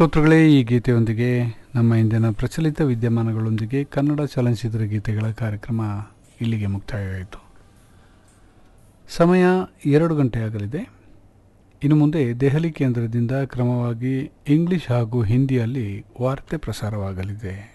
ಶ್ರೋತೃಗಳೇ, ಈ ಗೀತೆಯೊಂದಿಗೆ ನಮ್ಮ ಇಂದಿನ ಪ್ರಚಲಿತ ವಿದ್ಯಮಾನಗಳೊಂದಿಗೆ ಕನ್ನಡ ಚಲನಚಿತ್ರ ಗೀತೆಗಳ ಕಾರ್ಯಕ್ರಮ ಇಲ್ಲಿಗೆ ಮುಕ್ತಾಯವಾಯಿತು. ಸಮಯ 2 ಗಂಟೆ ಆಗಲಿದೆ. ಇನ್ನು ಮುಂದೆ ದೆಹಲಿ ಕೇಂದ್ರದಿಂದ ಕ್ರಮವಾಗಿ ಇಂಗ್ಲಿಷ್ ಹಾಗೂ ಹಿಂದಿಯಲ್ಲಿ ವಾರ್ತೆ ಪ್ರಸಾರವಾಗಲಿದೆ.